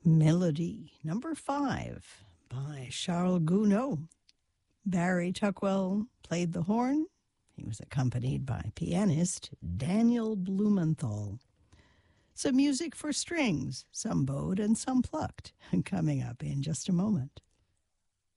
Melody number 5 by Charles Gounod. Barry Tuckwell played the horn. He was accompanied by pianist Daniel Blumenthal. Some music for strings, some bowed and some plucked, coming up in just a moment.